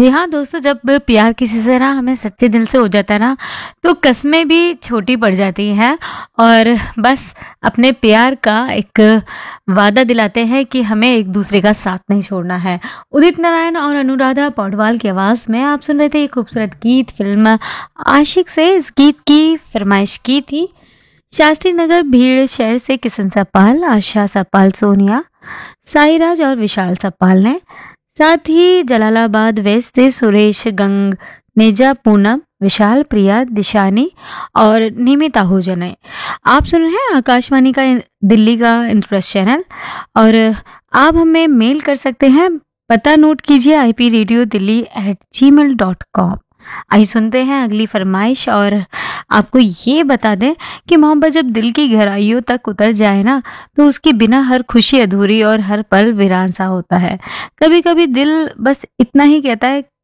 जी हाँ दोस्तों, जब प्यार किसी से ना हमें सच्चे दिल से हो जाता है ना, तो कस्में भी छोटी पड़ जाती हैं और बस अपने प्यार का एक वादा दिलाते हैं कि हमें एक दूसरे का साथ नहीं छोड़ना है। उदित नारायण और अनुराधा पौडवाल की आवाज़ में आप सुन रहे थे ये खूबसूरत गीत फिल्म आशिक से। इस गीत की फरमाइश की थी शास्त्री नगर भीड़ शहर से किशन सपाल, आशा सपाल सोनिया, साईराज और विशाल सपाल ने। साथ ही जलालाबाद वेस्ट से सुरेश गंग, नेजा पूनम, विशाल, प्रिया, दिशानी और निमिता आहूजा ने। आप सुन रहे हैं आकाशवाणी का दिल्ली का इंप्रेस चैनल और आप हमें मेल कर सकते हैं। पता नोट कीजिए ipradiodelhi@gmail.com। आइए सुनते हैं अगली फरमाइश और आपको ये बता दें कि मोहब्बत जब दिल की गहराइयों तक उतर जाए ना, तो उसके बिना हर खुशी अधूरी और हर पल वीरान सा होता है। कभी कभी दिल बस इतना ही कहता है